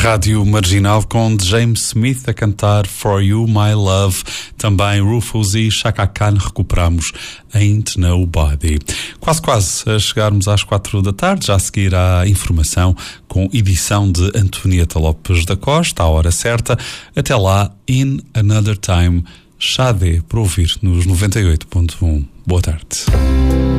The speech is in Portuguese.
Rádio Marginal com James Smith a cantar For You My Love. Também Rufus e Chaka Khan recuperamos Ain't Nobody. Quase a chegarmos às 4 da tarde, já a seguir à informação com edição de Antonieta Lopes da Costa, à hora certa. Até lá, In Another Time, Xadé, para ouvir nos 98.1. Boa tarde.